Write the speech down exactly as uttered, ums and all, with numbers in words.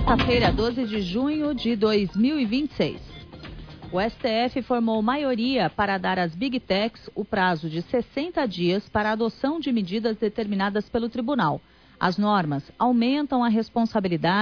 terça-feira, doze de junho de dois mil e vinte e seis. O S T F formou maioria para dar às Big Techs o prazo de sessenta dias para a adoção de medidas determinadas pelo tribunal. As normas aumentam a responsabilidade